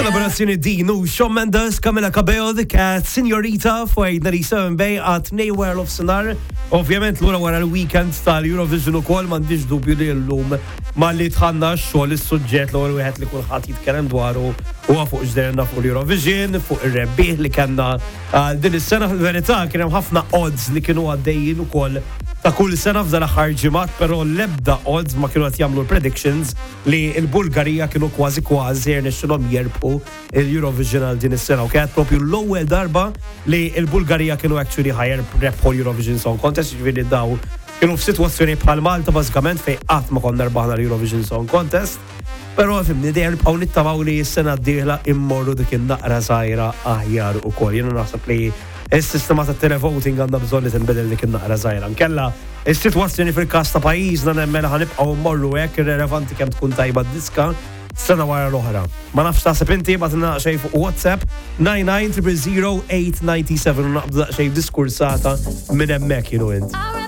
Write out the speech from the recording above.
Kollaborazzjoni dinu Shawn Mendes, Camila Cabello, The Cat, Signorita, fuq 97 Bay għat Nowhere of Sonar. Ovvjament l-ura wara l-weekend tal-Eurovision ukoll m'għandix dubju li llum ma li tħanna xogħol is-suġġett l-ewwel wieħed li kulħadd jitkellem dwaru huwa fuq x'derna fuq l-Eurovision, fuq ir-rebbieħ li kellna din is-sena fil-verità kien hemm ħafna odds li kienu għaddejjin ukoll ta' kull sena f'dan aħħar ġimgħat, però l-ebda odds ma kienu qed jagħmlu predictions li l-Bulgarija kienu kważi nixxilhom jerbħu l-Eurovision għal din is-sena. U kienet propju l-ewwel darba li l-Bulgarija kienu actually rebħu l-Eurovision Song Contest, jiġifieri daw kienu f'sitwazzjoni bħal Malta bażikament fejn qatt ma konna rbaħna l-Eurovision Song Contest. Però fimni dejjem nibqgħu nittamaw li s-sena d-dieħla immorru dik in-naqra żgħira aħjar ukoll. Jiena naħseb li is-sistema ta' televoting għandha bżonn li tinbidel dik in-naqra żgħira. Nkella is-sitwazzjoni fil-każ ta' pajjiżna nemmen ħanibqgħu mmorru hekk irrelevanti kemm tkun tajba d-diska sena wara l-oħra. Ma nafx taħseb inti bagħtilna xejn fuq WhatsApp 99 000 897 u naqbdu xejn diskursata minn hemmhekk jienu int.